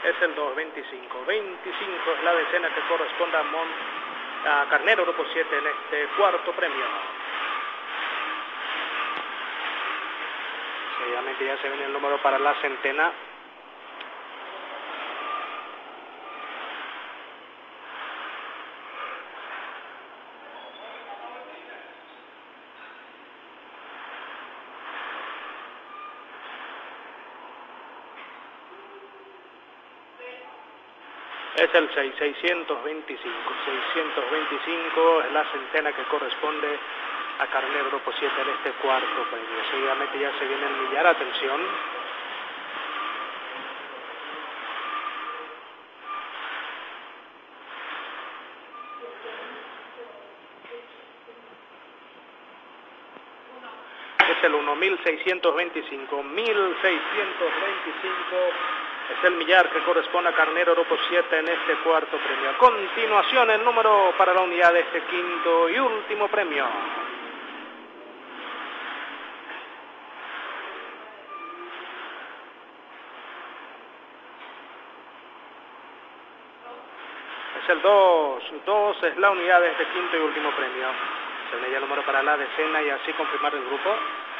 Es el 225. 25 es la decena que corresponde a Carnero Grupo 7 en este cuarto premio. Seguidamente ya se viene el número para la centena. Es el 625. 625 es la centena que corresponde a Carnero Grupo 7 en este cuarto premio. Seguidamente ya se viene el millar. Atención. Es el 1625. 1625 es el millar que corresponde a Carnero Grupo 7 en este cuarto premio. A continuación, el número para la unidad de este quinto y último premio. Es el 2. 2 es la unidad de este quinto y último premio. Se viene ya el número para la decena y así confirmar el grupo.